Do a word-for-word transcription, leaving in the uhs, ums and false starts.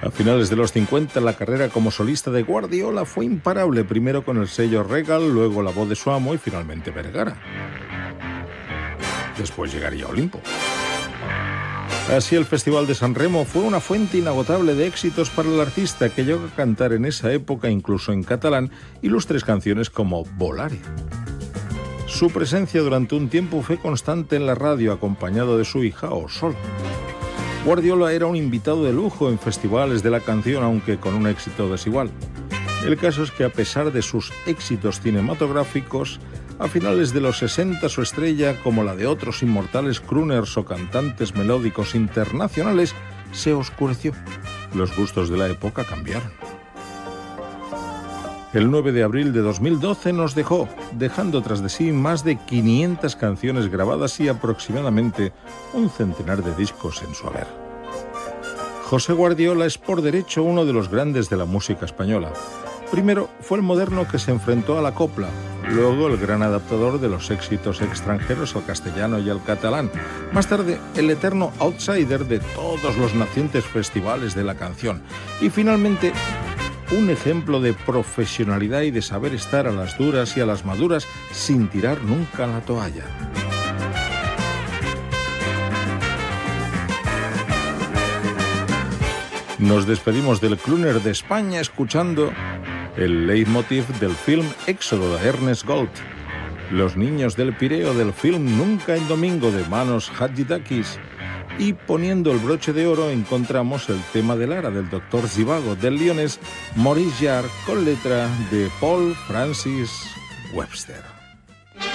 A finales de los cincuenta, la carrera como solista de Guardiola fue imparable, primero con el sello Regal, luego La Voz de su Amo y finalmente Vergara. Después llegaría Olimpo. Así, el Festival de San Remo fue una fuente inagotable de éxitos para el artista, que llegó a cantar en esa época, incluso en catalán, ilustres canciones como Volare. Su presencia durante un tiempo fue constante en la radio, acompañado de su hija o solo. Guardiola era un invitado de lujo en festivales de la canción, aunque con un éxito desigual. El caso es que, a pesar de sus éxitos cinematográficos, a finales de los sesenta su estrella, como la de otros inmortales crooners o cantantes melódicos internacionales, se oscureció. Los gustos de la época cambiaron. El nueve de abril de dos mil doce nos dejó, dejando tras de sí más de quinientas canciones grabadas y aproximadamente un centenar de discos en su haber. José Guardiola es por derecho uno de los grandes de la música española. Primero fue el moderno que se enfrentó a la copla, luego el gran adaptador de los éxitos extranjeros al castellano y al catalán, más tarde el eterno outsider de todos los nacientes festivales de la canción y finalmente un ejemplo de profesionalidad y de saber estar a las duras y a las maduras sin tirar nunca la toalla. Nos despedimos del crooner de España escuchando el leitmotiv del film Éxodo de Ernest Gold, Los niños del Pireo del film Nunca en Domingo de Manos Hadjidakis, y poniendo el broche de oro encontramos el tema de Lara del doctor Zhivago del lionés Maurice Jarre con letra de Paul Francis Webster.